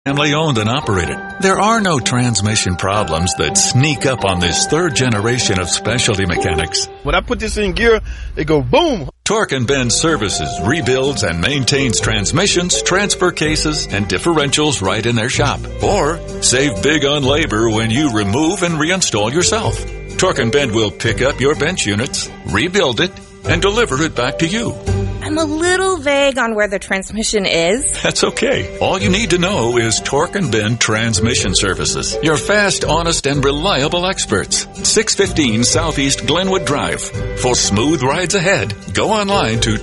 Family owned and operated. There are no transmission problems that sneak up on this third generation of specialty mechanics. When I put this in gear, they go boom. Torque and Bend Services rebuilds and maintains transmissions, transfer cases, and differentials right in their shop. Or save big on labor when you remove and reinstall yourself. Torque and Bend will pick up your bench units, rebuild it, and deliver it back to you. I'm a little vague on where the transmission is. That's okay. All you need to know is Torque and Bend Transmission Services. Your fast, honest, and reliable experts. 615 Southeast Glenwood Drive. For smooth rides ahead, go online to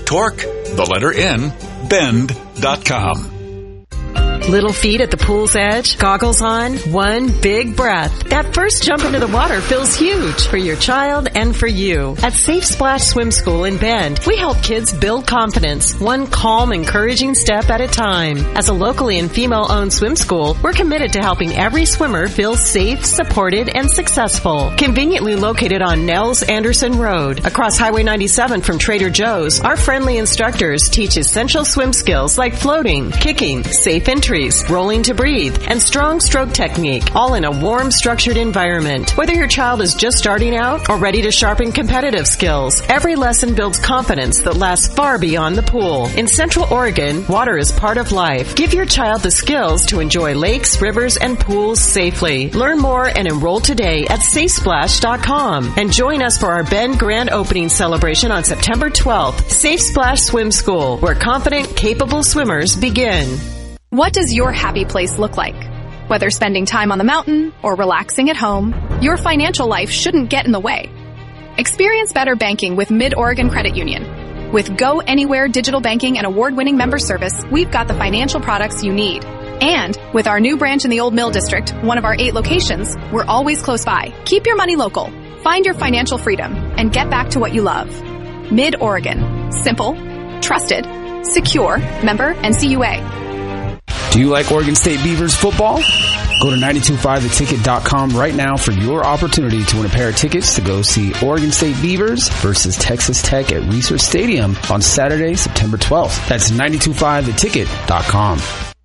bend.com. Little feet at the pool's edge, goggles on, one big breath. That first jump into the water feels huge for your child and for you. At Safe Splash Swim School in Bend, we help kids build confidence, one calm, encouraging step at a time. As a locally and female-owned swim school, we're committed to helping every swimmer feel safe, supported, and successful. Conveniently located on Nels Anderson Road, across Highway 97 from Trader Joe's, our friendly instructors teach essential swim skills like floating, kicking, safe entry, rolling to breathe, and strong stroke technique, all in a warm, structured environment. Whether your child is just starting out or ready to sharpen competitive skills, every lesson builds confidence that lasts far beyond the pool. In Central Oregon, water is part of life. Give your child the skills to enjoy lakes, rivers, and pools safely. Learn more and enroll today at SafeSplash.com. And join us for our Bend Grand Opening celebration on September 12th. Safe Splash Swim School, where confident, capable swimmers begin. What does your happy place look like? Whether spending time on the mountain or relaxing at home, your financial life shouldn't get in the way. Experience better banking with Mid-Oregon Credit Union. With Go Anywhere digital banking and award-winning member service, we've got the financial products you need. And with our new branch in the Old Mill District, one of our 8 locations, we're always close by. Keep your money local. Find your financial freedom and get back to what you love. Mid-Oregon. Simple, trusted, secure, member NCUA. Do you like Oregon State Beavers football? Go to 925theticket.com right now for your opportunity to win a pair of tickets to go see Oregon State Beavers versus Texas Tech at Research Stadium on Saturday, September 12th. That's 925theticket.com.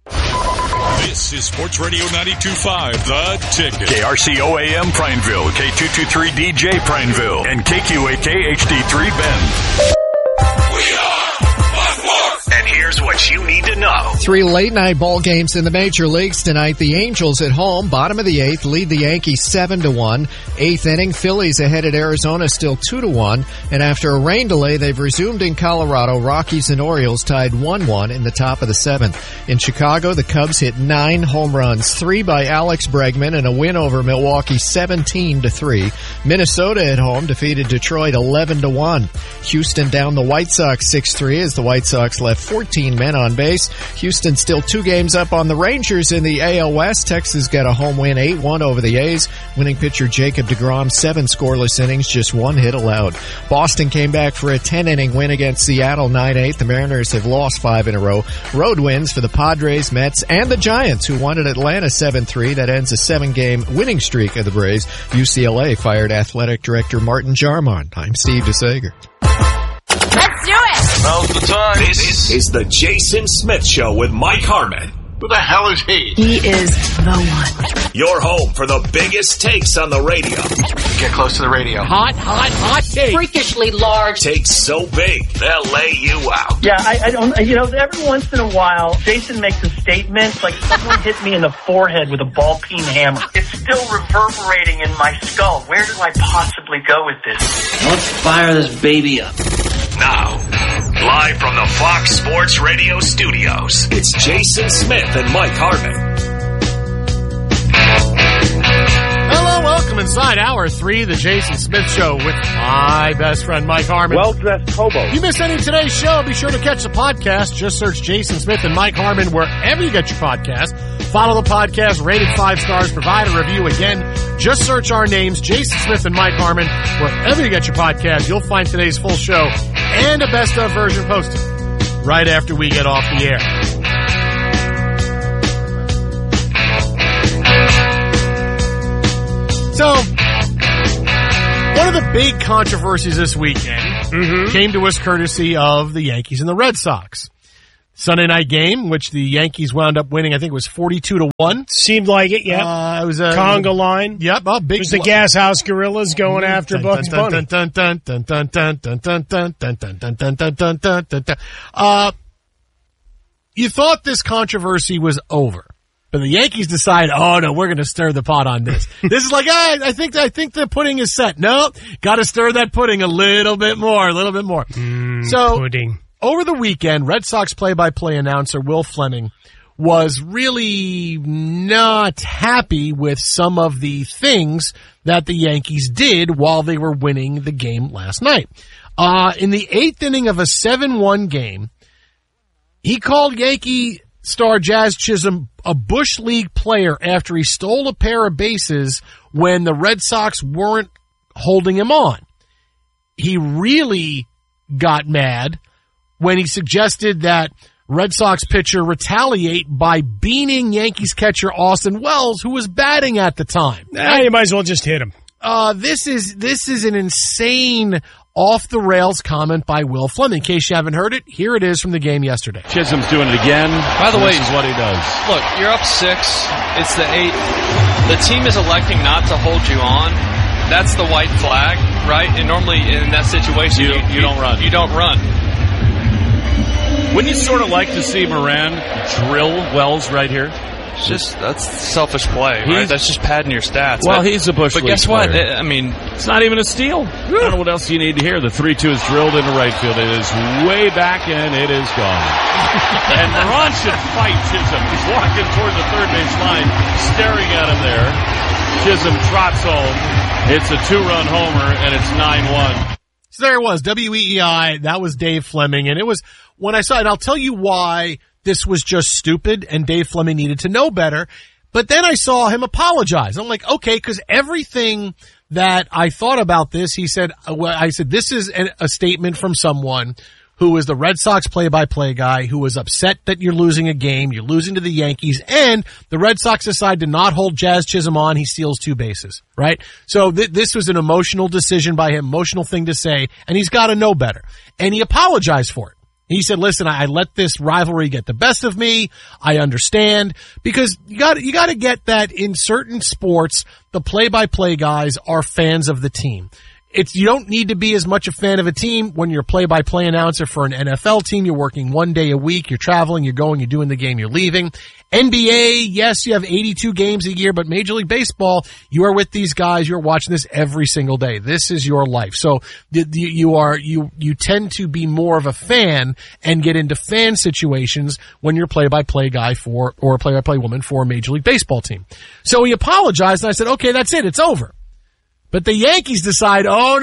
This is Sports Radio 92.5, The Ticket. KRCO AM Prineville, K223DJ Prineville, and KQAK HD3 Bend. We are And here's what you need to know. 3 late-night ball games in the major leagues tonight. The Angels at home, bottom of the 8th, lead the Yankees 7-1. 8th inning, Phillies ahead at Arizona, still 2-1. And after a rain delay, they've resumed in Colorado. Rockies and Orioles tied 1-1 in the top of the 7th. In Chicago, the Cubs hit 9 home runs, 3 by Alex Bregman, and a win over Milwaukee 17-3. Minnesota at home defeated Detroit 11-1. Houston down the White Sox 6-3 as the White Sox left 14 men on base. Houston still 2 games up on the Rangers in the AL West. Texas got a home win 8-1 over the A's. Winning pitcher Jacob deGrom, 7 scoreless innings, just 1 hit allowed. Boston came back for a 10-inning win against Seattle 9-8. The Mariners have lost 5 in a row. Road wins for the Padres, Mets, and the Giants, who won at Atlanta 7-3. That ends a 7-game winning streak of the Braves. UCLA fired athletic director Martin Jarmon. I'm Steve DeSager. Let's do it! Now's the time. This is the Jason Smith Show with Mike Harmon. Who the hell is he? He is the one. Your home for the biggest takes on the radio. Get close to the radio. Hot take. Freakishly large. Takes so big, they'll lay you out. Yeah, I don't, every once in a while, Jason makes a statement like someone hit me in the forehead with a ball-peen hammer. It's still reverberating in my skull. Where do I possibly go with this? Let's fire this baby up. Now, live from the Fox Sports Radio studios, it's Jason Smith and Mike Harmon. Hello, welcome inside Hour 3, the Jason Smith Show with my best friend Mike Harmon. Well-dressed hobo. If you missed any of today's show, be sure to catch the podcast. Just search Jason Smith and Mike Harmon wherever you get your podcast. Follow the podcast, rated 5 stars, provide a review. Again, just search our names, Jason Smith and Mike Harmon, wherever you get your podcast. You'll find today's full show and a best-of version posted right after we get off the air. So, one of the big controversies this weekend came to us courtesy of the Yankees and the Red Sox. Sunday night game, which the Yankees wound up winning. I think it was 42-1. Seemed like it. Yeah, it was a conga line. Yep, big. It was the Gas House Gorillas going after Bugs Bunny. You thought this controversy was over. But the Yankees decide, oh no, we're going to stir the pot on this. This is like, I think the pudding is set. No, got to stir that pudding a little bit more. Pudding. Over the weekend, Red Sox play-by-play announcer Will Fleming was really not happy with some of the things that the Yankees did while they were winning the game last night. In the 8th inning of a 7-1 game, he called Yankee star Jazz Chisholm a Bush League player after he stole a pair of bases when the Red Sox weren't holding him on. He really got mad when he suggested that Red Sox pitcher retaliate by beaning Yankees catcher Austin Wells, who was batting at the time. You might as well just hit him. This is an insane off-the-rails comment by Will Fleming. In case you haven't heard it, here it is from the game yesterday. Chisholm's doing it again. By the way, this is what he does. Look, you're up 6. It's the 8th. The team is electing not to hold you on. That's the white flag, right? And normally in that situation, you don't run. You don't run. Wouldn't you sort of like to see Moran drill Wells right here? That's selfish play, right? That's just padding your stats. Well, he's a Bush League But guess what? player. It's not even a steal. I don't know what else you need to hear. The 3-2 is drilled into right field. It is way back and it is gone. And Moran should fight Chisholm. He's walking towards the third base line, staring at him there. Chisholm trots home. It's a 2-run homer, and it's 9-1. So there it was, WEEI. That was Dave Fleming. And it was, when I saw it, I'll tell you why this was just stupid and Dave Fleming needed to know better. But then I saw him apologize. I'm like, okay, because everything that I thought about this, he said, this is a statement from someone who is the Red Sox play-by-play guy who was upset that you're losing a game, you're losing to the Yankees, and the Red Sox decide to not hold Jazz Chisholm on. He steals 2 bases, right? So this was an emotional decision by him, emotional thing to say, and he's got to know better. And he apologized for it. He said, listen, I let this rivalry get the best of me. I understand, because you got to get that in certain sports, the play-by-play guys are fans of the team. You don't need to be as much a fan of a team when you're a play-by-play announcer for an NFL team. You're working 1 day a week. You're traveling. You're going. You're doing the game. You're leaving. NBA, yes, you have 82 games a year, but Major League Baseball, you are with these guys. You're watching this every single day. This is your life. So you tend to be more of a fan and get into fan situations when you're a play-by-play guy or a play-by-play woman for a Major League Baseball team. So he apologized, and I said, okay, that's it. It's over. But the Yankees decide, oh,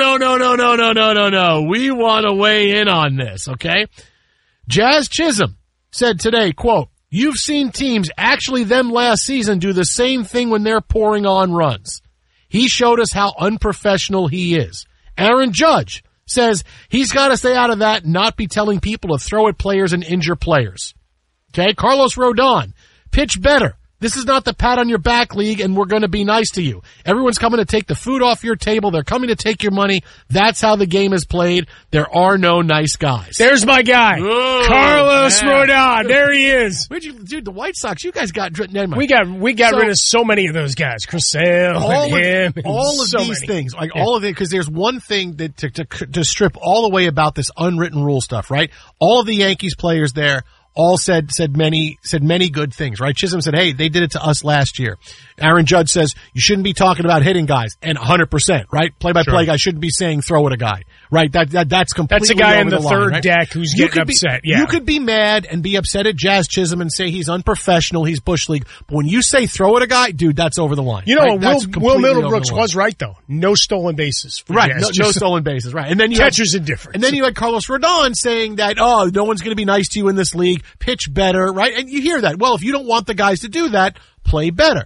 no. We want to weigh in on this, okay? Jazz Chisholm said today, quote, you've seen teams, actually them last season, do the same thing when they're pouring on runs. He showed us how unprofessional he is. Aaron Judge says he's got to stay out of that and not be telling people to throw at players and injure players. Okay? Carlos Rodon, pitch better. This is not the pat on your back league, and we're going to be nice to you. Everyone's coming to take the food off your table. They're coming to take your money. That's how the game is played. There are no nice guys. There's my guy, Carlos Rodon. There he is. Dude, the White Sox, you guys got... Never mind. We got rid of so many of those guys. Chris Sale and him. All of these things. All of it, because there's one thing that to strip all the way about this unwritten rule stuff, right? All of the Yankees players there all said many good things, right? Chisholm said, hey, they did it to us last year. Aaron Judge says, you shouldn't be talking about hitting guys, and 100%, right? Play-by-play guy shouldn't be saying throw at a guy, right? That's completely That's a guy in the line, third right? deck who's getting upset, You could be mad and be upset at Jazz Chisholm and say he's unprofessional, he's Bush League, but when you say throw at a guy, dude, that's over the line. You know, right? Will Middlebrooks was right, though. No stolen bases for Jazz no stolen bases, right. And then catcher's indifferent. And then you had Carlos Rodon saying that, no one's going to be nice to you in this league, pitch better, right? And you hear that. Well, if you don't want the guys to do that, play better.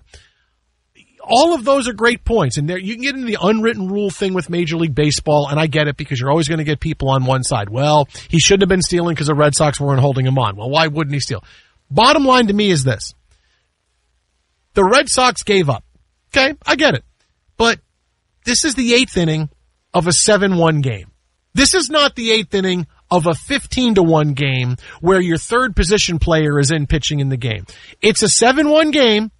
All of those are great points, and you can get into the unwritten rule thing with Major League Baseball, and I get it because you're always going to get people on one side. Well, he shouldn't have been stealing because the Red Sox weren't holding him on. Well, why wouldn't he steal? Bottom line to me is this. The Red Sox gave up. Okay, I get it. But this is the 8th inning of a 7-1 game. This is not the 8th inning of a 15-1 game where your third position player is in pitching in the game. It's a 7-1 game.